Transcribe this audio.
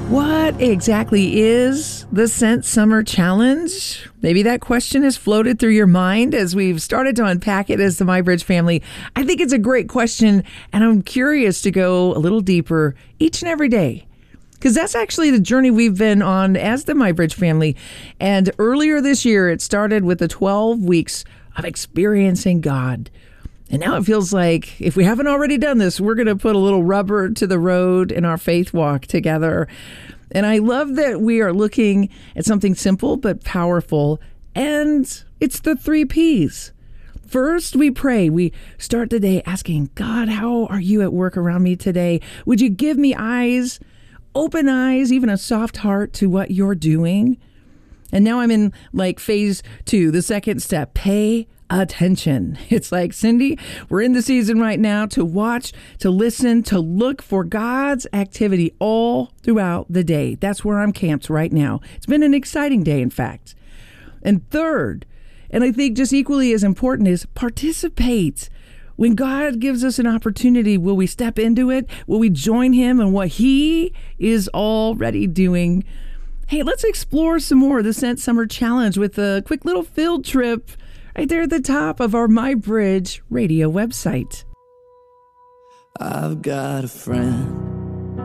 What exactly is the Scent Summer Challenge? Maybe that question has floated through your mind as we've started to unpack it as the MyBridge family. I think it's a great question, and I'm curious to go a little deeper each and every day, because that's actually the journey we've been on as the MyBridge family. And earlier this year, it started with the 12 weeks of experiencing God. And now it feels like if we haven't already done this, we're going to put a little rubber to the road in our faith walk together. And I love that we are looking at something simple but powerful, and it's the 3 Ps. First, we pray. We start the day asking, God, how are you at work around me today? Would you give me eyes, open eyes, even a soft heart to what you're doing? And now I'm in phase 2, the second step, pay attention. It's like, Cindy, we're in the season right now to watch, to listen, to look for God's activity all throughout the day. That's where I'm camped right now. It's been an exciting day, in fact. And third, and I think just equally as important, is participate. When God gives us an opportunity, will we step into it? Will we join him in what he is already doing? Hey, let's explore some more of the Scent Summer Challenge with a quick little field trip right there at the top of our MyBridge radio website. I've got a friend